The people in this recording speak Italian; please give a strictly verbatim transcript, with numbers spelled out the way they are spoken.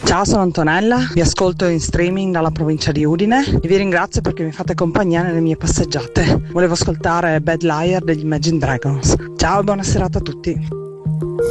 Ciao, sono Antonella, vi ascolto in streaming dalla provincia di Udine e vi ringrazio perché mi fate compagnia nelle mie passeggiate. Volevo ascoltare Bad Liar degli Imagine Dragons. Ciao e buona serata a tutti.